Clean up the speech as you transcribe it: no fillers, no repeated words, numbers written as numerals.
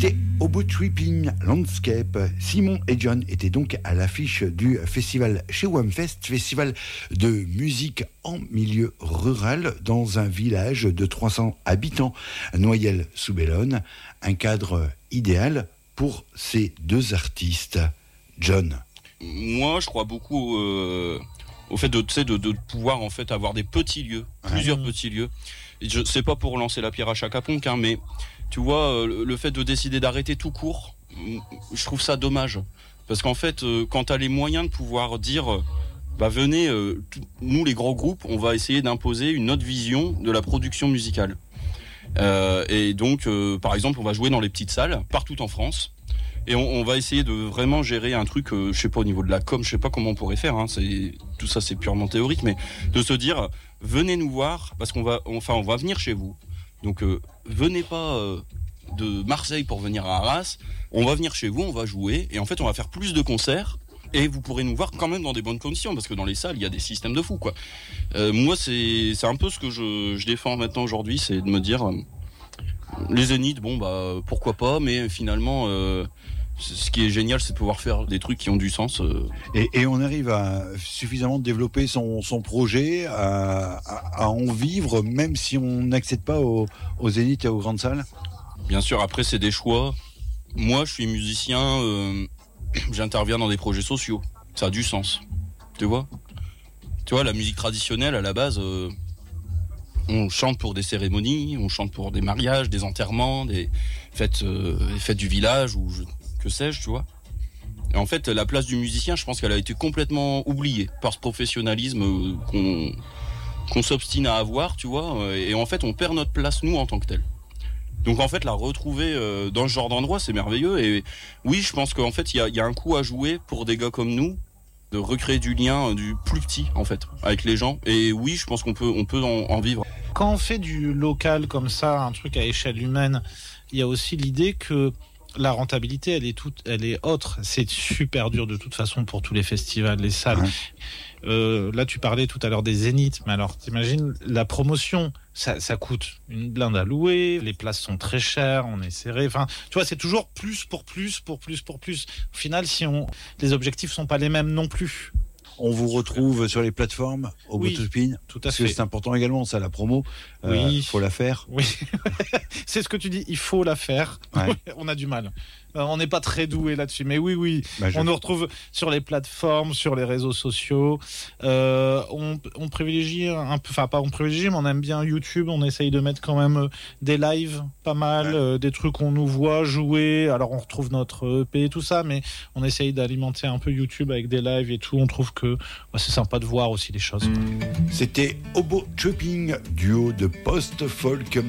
C'était Oboe Tripping Landscape. Simon et John étaient donc à l'affiche du festival chez Wamfest, festival de musique en milieu rural dans un village de 300 habitants, Noyelles-sous-Bellone. Un cadre idéal pour ces deux artistes. John. Moi, je crois beaucoup au fait de pouvoir en fait avoir des petits lieux, plusieurs petits lieux. C'est pas pour lancer la pierre à chaque ponc, mais tu vois, le fait de décider d'arrêter tout court, je trouve ça dommage. Parce qu'en fait, quand tu as les moyens de pouvoir dire, venez, nous les gros groupes, on va essayer d'imposer une autre vision de la production musicale. Et donc, par exemple, on va jouer dans les petites salles, partout en France. Et on va essayer de vraiment gérer un truc, je sais pas, au niveau de la com, je sais pas comment on pourrait faire, tout ça c'est purement théorique, mais de se dire, venez nous voir, parce qu'on va venir chez vous. Donc venez pas de Marseille pour venir à Arras, on va venir chez vous, on va jouer, et en fait on va faire plus de concerts, et vous pourrez nous voir quand même dans des bonnes conditions, parce que dans les salles il y a des systèmes de fous, quoi. Moi c'est un peu ce que je défends maintenant aujourd'hui, c'est de me dire, les zéniths, pourquoi pas, mais finalement... ce qui est génial, c'est de pouvoir faire des trucs qui ont du sens. Et on arrive à suffisamment développer son projet, à en vivre, même si on n'accède pas au Zénith et aux grandes salles. Bien sûr, après c'est des choix. Moi, je suis musicien, j'interviens dans des projets sociaux. Ça a du sens. Tu vois, la musique traditionnelle, à la base, on chante pour des cérémonies, on chante pour des mariages, des enterrements, des fêtes du village ou que sais-je, tu vois. Et en fait, la place du musicien, je pense qu'elle a été complètement oubliée par ce professionnalisme qu'on s'obstine à avoir, tu vois. Et en fait, on perd notre place, nous, en tant que tel. Donc, en fait, la retrouver dans ce genre d'endroit, c'est merveilleux. Et oui, je pense qu'en fait, il y a un coup à jouer pour des gars comme nous, de recréer du lien du plus petit, en fait, avec les gens. Et oui, je pense qu'on peut en vivre. Quand on fait du local comme ça, un truc à échelle humaine, il y a aussi l'idée que la rentabilité, elle est autre. C'est super dur de toute façon pour tous les festivals, les salles. Ouais. Là, tu parlais tout à l'heure des zéniths, mais alors, t'imagines, la promotion, ça coûte une blinde à louer, les places sont très chères, on est serré. Enfin, tu vois, c'est toujours plus pour plus. Au final, les objectifs sont pas les mêmes non plus. On vous retrouve sur les plateformes, au Botospin. Tout à fait. Parce que c'est important également, ça, la promo. Oui. Faut la faire. Oui. C'est ce que tu dis, il faut la faire. Ouais. On a du mal. On n'est pas très doué là-dessus. Mais oui. On nous retrouve sur les plateformes, sur les réseaux sociaux. On privilégie un peu, enfin pas on privilégie, mais on aime bien YouTube. On essaye de mettre quand même des lives, pas mal, des trucs qu'on nous voit jouer. Alors on retrouve notre EP et tout ça, mais on essaye d'alimenter un peu YouTube avec des lives et tout. On trouve que c'est sympa de voir aussi les choses. C'était Oboe Tripping, duo de post-folk